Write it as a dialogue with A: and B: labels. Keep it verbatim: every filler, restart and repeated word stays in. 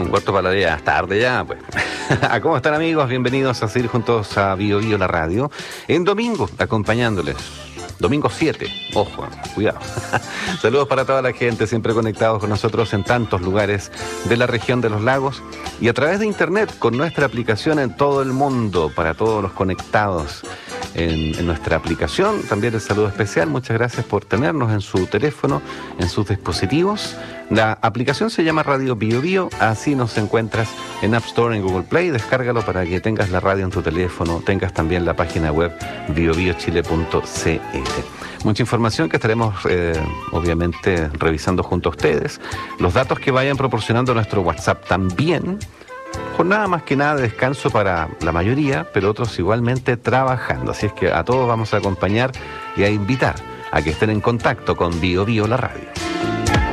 A: un cuarto para la diez, tarde ya, pues. ¿Cómo están, amigos? Bienvenidos a seguir juntos a Bio Bio la radio. En domingo, acompañándoles. Domingo siete, ojo, cuidado. Saludos para toda la gente, siempre conectados con nosotros en tantos lugares de la región de los lagos y a través de internet con nuestra aplicación en todo el mundo, para todos los conectados en, en nuestra aplicación. También el saludo especial, muchas gracias por tenernos en su teléfono, en sus dispositivos. La aplicación se llama Radio Bio Bio, así nos encuentras en App Store, en Google Play. Descárgalo para que tengas la radio en tu teléfono, tengas también la página web bio bio chile punto c l. Mucha información que estaremos eh, obviamente revisando junto a ustedes. Los datos que vayan proporcionando nuestro WhatsApp también. Jornada más que nada de descanso para la mayoría, pero otros igualmente trabajando. Así es que a todos vamos a acompañar y a invitar a que estén en contacto con Bio Bio la radio.